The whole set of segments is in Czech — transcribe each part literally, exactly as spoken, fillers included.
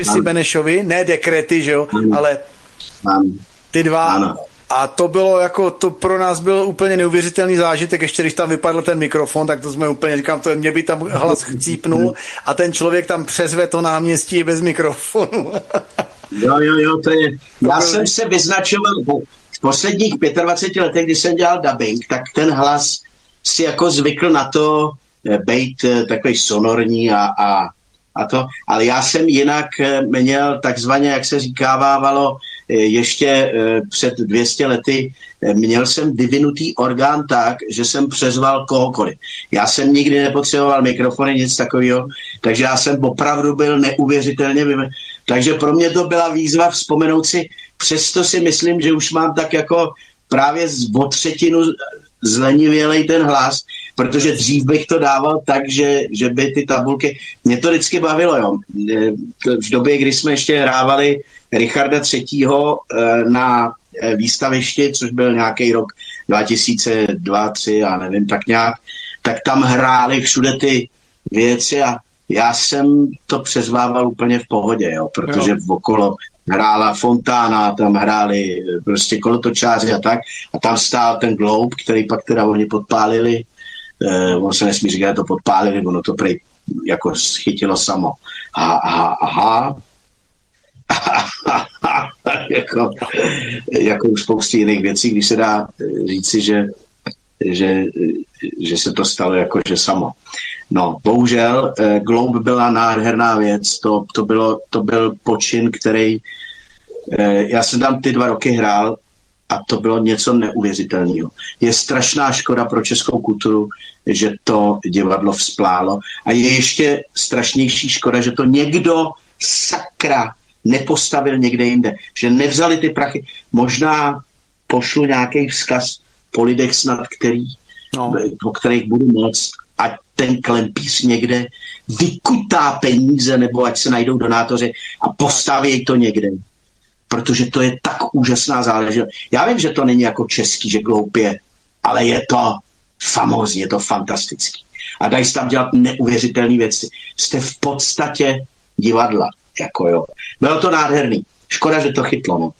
si Benešovi, ne dekrety, že jo, ano. ale Ano. ty dva. Ano. A to bylo jako, to pro nás byl úplně neuvěřitelný zážitek, ještě když tam vypadl ten mikrofon, tak to jsme úplně, říkám, to mě by tam hlas chcípnul a ten člověk tam přezve to náměstí bez mikrofonu. Jo, jo, jo, to je, já jsem se vyznačoval v posledních dvaceti pěti letech, kdy jsem dělal dubbing, tak ten hlas si jako zvykl na to být takový sonorní a, a, a to, ale já jsem jinak měl takzvaně, jak se říkávávalo, ještě před dvěma sty lety, měl jsem vyvinutý orgán tak, že jsem přezval kohokoliv. Já jsem nikdy nepotřeboval mikrofony, nic takového, takže já jsem opravdu byl neuvěřitelně vyvinutý. Takže pro mě to byla výzva vzpomenout si, přesto si myslím, že už mám tak jako právě o třetinu zlenivělej ten hlas, protože dřív bych to dával tak, že, že by ty tabulky, mě to vždycky bavilo, jo. V době, kdy jsme ještě hrávali Richarda třetího na výstavišti, což byl nějaký rok dva tisíce dva, tři, já nevím, tak nějak, tak tam hráli všude ty věci a já jsem to přezvával úplně v pohodě, jo, protože v okolo hrála fontána, tam hráli prostě kolotočáři a tak a tam stál ten Globe, který pak teda oni podpálili, eh, on se nesmí říkat, to podpálili, ono to prej jako schytilo samo. A, aha, aha, jako, jako u spousty jiných věcí, když se dá říci, že, že, že se to stalo jakože samo. No, bohužel, eh, Globe byla nádherná věc, to, to, bylo, to byl počin, který, eh, já jsem tam ty dva roky hrál a to bylo něco neuvěřitelného. Je strašná škoda pro českou kulturu, že to divadlo vzplálo a je ještě strašnější škoda, že to někdo sakra nepostavil někde jinde, že nevzali ty prachy. Možná pošlu nějaký vzkaz po lidech snad, který, no. po kterých budu moct, ať ten klempíř někde vykutá peníze, nebo ať se najdou donátoři a postaví to někde. Protože to je tak úžasná záležitost. Já vím, že to není jako český, že gloupě, ale je to famózní, je to fantastický. A dají se tam dělat neuvěřitelné věci. Jste v podstatě divadla. Jako jo. Bylo to nádherný. Škoda, že to chytlo. No.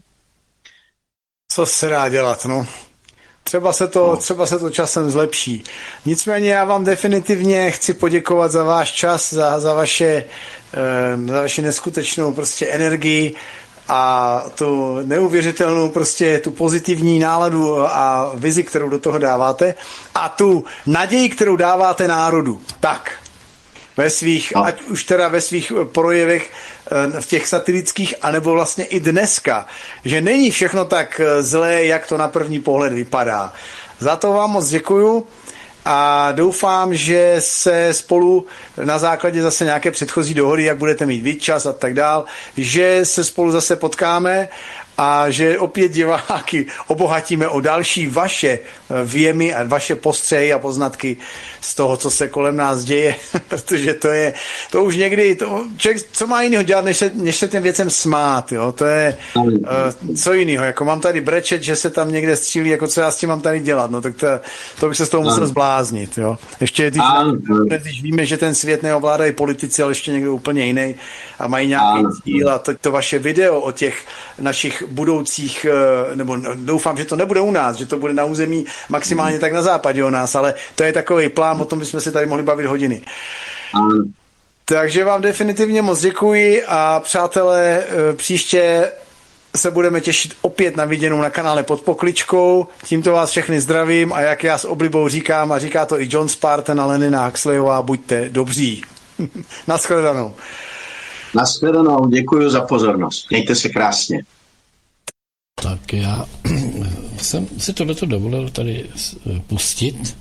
Co se dá dělat, no? Třeba se, to, třeba se to časem zlepší. Nicméně já vám definitivně chci poděkovat za váš čas, za, za, vaše, za vaši neskutečnou prostě energii a tu neuvěřitelnou prostě tu pozitivní náladu a vizi, kterou do toho dáváte a tu naději, kterou dáváte národu. Tak, ve svých, no. ať už teda ve svých projevech v těch satirických, anebo vlastně i dneska, že není všechno tak zlé, jak to na první pohled vypadá. Za to vám moc děkuju a doufám, že se spolu na základě zase nějaké předchozí dohody, jak budete mít víc čas a tak dál, že se spolu zase potkáme a že opět diváky obohatíme o další vaše věmy a vaše postřehy a poznatky z toho, co se kolem nás děje, protože to je, to už někdy, to, člověk, co má jiného dělat, než se, než se těm věcem smát, jo, to je uh, co jiného, jako mám tady brečet, že se tam někde střílí, jako co já s tím mám tady dělat, no tak to, to bych se z toho musel zbláznit, jo. Ještě když, když víme, že ten svět neovládají politici, ale ještě někdo úplně jiný a mají nějaký cíl a to, to vaše video o těch našich budoucích, nebo doufám, že to nebude u nás, že to bude na území maximálně tak na západě o nás, ale to je takový plán, o tom bychom se tady mohli bavit hodiny. Mm. Takže vám definitivně moc děkuji a přátelé, příště se budeme těšit opět na viděnou na kanále Pod pokličkou. Tímto vás všechny zdravím a jak já s oblibou říkám, a říká to i John Spartan a Lenina Huxleyová, buďte dobří. Naschledanou. Naschledanou, děkuji za pozornost. Mějte se krásně. Tak já jsem si tohleto dovolil tady pustit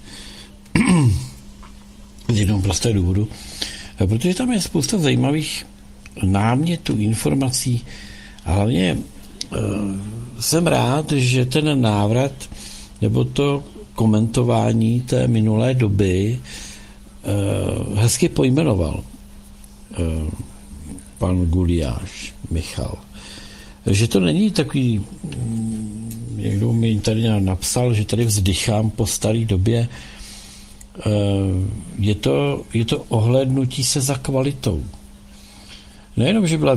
z jednoho prostého důvodu, protože tam je spousta zajímavých námětů, informací a hlavně jsem rád, že ten návrat nebo to komentování té minulé doby hezky pojmenoval pan Guliáš Michal. Že to není takový, někdo mi tady napsal, že tady vzdychám po staré době. Je to, je to ohlédnutí se za kvalitou. Nejenom, že byla